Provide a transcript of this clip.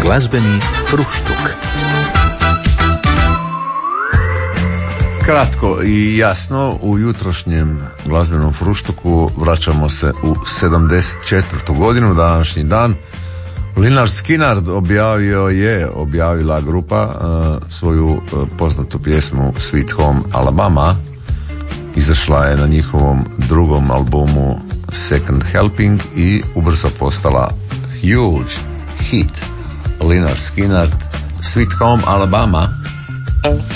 Glazbeni fruštuk. Kratko i jasno, u jutrošnjem glazbenom fruštuku vraćamo se u 74. godinu, današnji dan. Lynyrd Skynyrd objavila grupa svoju poznatu pjesmu Sweet Home Alabama. Izašla je na njihovom drugom albumu Second Helping i ubrzo postala huge hit. Lynyrd Skynyrd, Sweet Home Alabama.